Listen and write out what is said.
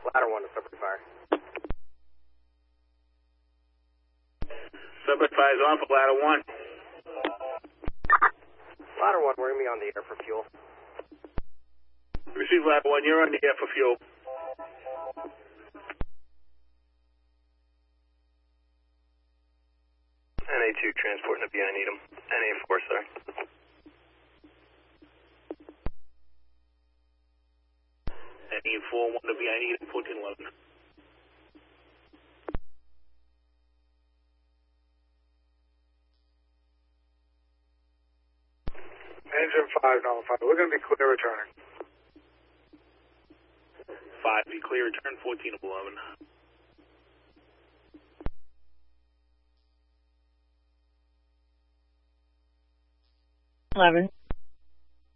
Ladder 1 to Subway Fire. Subway Fire is on for Ladder 1. Ladder 1, we're going to be on the air for fuel. Receive Ladder 1, you're on the air for fuel. NA2 transporting to BI Needham. NA4, sorry. NA4, 1 to BI Needham, 1411. Engine 5, nullified. We're going to be clear returning. 5, be clear, return 14 of 11. 11.